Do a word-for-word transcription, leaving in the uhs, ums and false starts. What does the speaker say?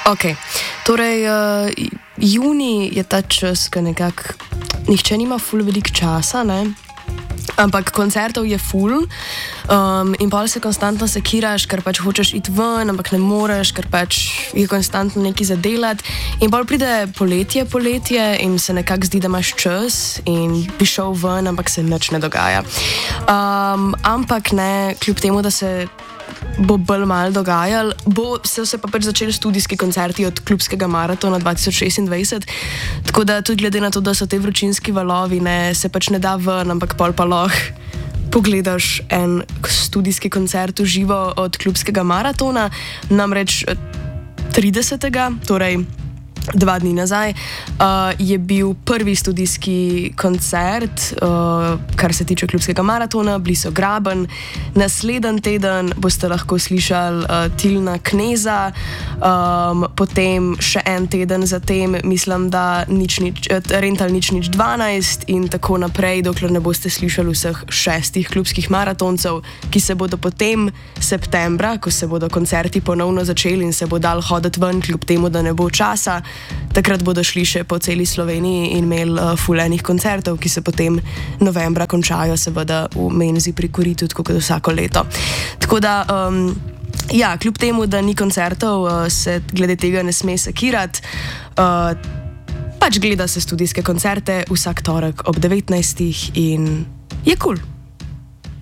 Ok, torej uh, juni je ta čas, ko nekako nihče nima ful veliko časa, ne? Ampak koncertov je ful um, in pol se konstantno sekiraš, ker pač hočeš iti ven, ampak ne moreš, ker pač je konstantno nekaj za delati. In pol pride poletje, poletje in se nekako zdi, da imaš čas in bi šel ven, ampak se nič ne dogaja. Um, ampak ne, kljub temu, da se bo bolj malo dogajalo, bo se vse pa pač začeli studijski koncerti od klubskega maratona dva tisoč šestindvajset, tako da tudi glede na to, da so te vročinski valovi, ne, se pač ne da ven, ampak pol pa lahko pogledaš en studijski koncert v živo od klubskega maratona, namreč tridesetega, torej dva dni nazaj, uh, je bil prvi studijski koncert, uh, kar se tiče klubskega maratona, Bliso Graben. Naslednji teden boste lahko slišali uh, Tilna Kneza, um, potem še en teden zatem, mislim, da nič, nič, Rental nič nič dvanajst in tako naprej, dokler ne boste slišali vseh šestih klubskih maratoncev, ki se bodo potem septembra, ko se bodo koncerti ponovno začeli in se bo dal hoditi ven, kljub temu, da ne bo časa. Takrat bodo šli še po celi Sloveniji in imeli uh, fulenih koncertov, ki se potem novembra končajo, seveda v Menzi pri Koritu, tako kot vsako leto. Tako da, um, ja, kljub temu, da ni koncertov, uh, se glede tega ne sme sekirati. Uh, pač gleda se studijske koncerte vsak torek ob devetnajstih in je kul. Cool.